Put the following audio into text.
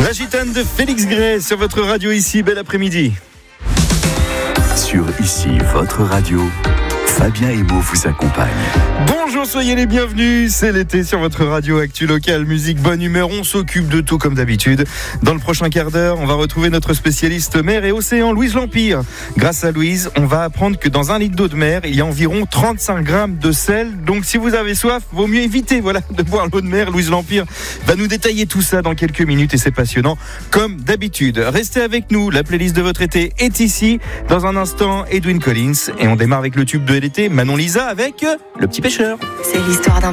La gitane de Félix Gray sur votre radio ici, bel après-midi. Sur ici, votre radio, Fabien Emo vous accompagne. Bonjour, soyez les bienvenus, c'est l'été sur votre radio Actu Locale, musique, bonne humeur, on s'occupe de tout comme d'habitude. Dans le prochain quart d'heure, on va retrouver notre spécialiste mer et océan, Louise Lampire. Grâce à Louise, on va apprendre que dans un litre d'eau de mer, il y a environ 35 grammes de sel. Donc si vous avez soif, vaut mieux éviter de boire l'eau de mer. Louise Lampire va nous détailler tout ça dans quelques minutes et c'est passionnant comme d'habitude. Restez avec nous, la playlist de votre été est ici. Dans un instant, Edwyn Collins et on démarre avec le tube de l'été, Manon Lisa avec Le Petit Pêcheur. C'est l'histoire d'un